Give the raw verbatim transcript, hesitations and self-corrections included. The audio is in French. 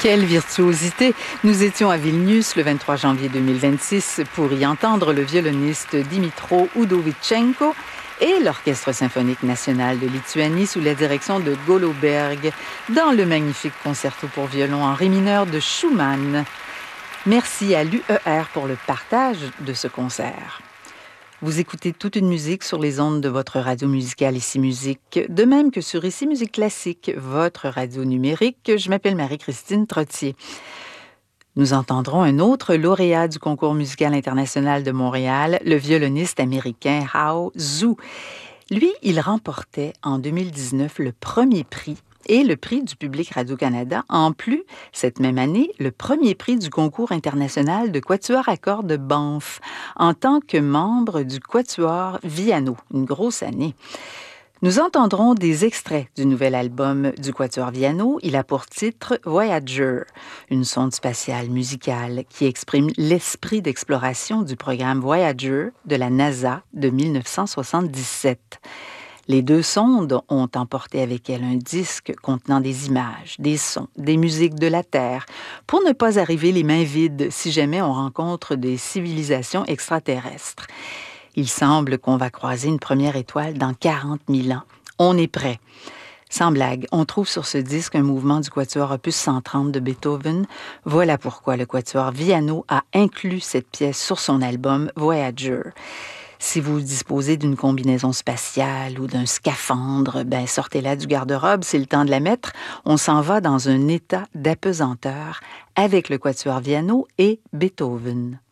Quelle virtuosité! Nous étions à Vilnius le vingt-trois janvier deux mille vingt-six pour y entendre le violoniste Dimitro Udovichenko et l'Orchestre symphonique national de Lituanie sous la direction de Goloberg dans le magnifique concerto pour violon en ré mineur de Schumann. Merci à l'U E R pour le partage de ce concert. Vous écoutez toute une musique sur les ondes de votre radio musicale Ici Musique, de même que sur Ici Musique Classique, votre radio numérique. Je m'appelle Marie-Christine Trottier. Nous entendrons un autre lauréat du Concours musical international de Montréal, le violoniste américain Hao Zhu. Lui, il remportait en deux mille dix-neuf le premier prix et le prix du public Radio-Canada. En plus, cette même année, le premier prix du concours international de quatuor à cordes de Banff en tant que membre du quatuor Viano. Une grosse année. Nous entendrons des extraits du nouvel album du quatuor Viano. Il a pour titre Voyager, une sonde spatiale musicale qui exprime l'esprit d'exploration du programme Voyager de la NASA de mille neuf cent soixante-dix-sept. Les deux sondes ont emporté avec elles un disque contenant des images, des sons, des musiques de la Terre, pour ne pas arriver les mains vides si jamais on rencontre des civilisations extraterrestres. Il semble qu'on va croiser une première étoile dans quarante mille ans. On est prêt. Sans blague, on trouve sur ce disque un mouvement du quatuor opus cent trente de Beethoven. Voilà pourquoi le quatuor Viano a inclus cette pièce sur son album Voyager. Si vous disposez d'une combinaison spatiale ou d'un scaphandre, ben sortez-la du garde-robe, c'est le temps de la mettre. On s'en va dans un état d'apesanteur avec le quatuor Viano et Beethoven.